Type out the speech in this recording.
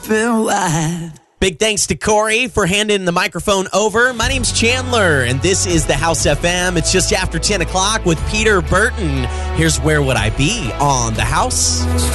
open wide. Big thanks to Corey for handing the microphone over. My name's Chandler, and this is the House FM. It's just after 10 o'clock with Peter Burton. Here's Where Would I Be on the House.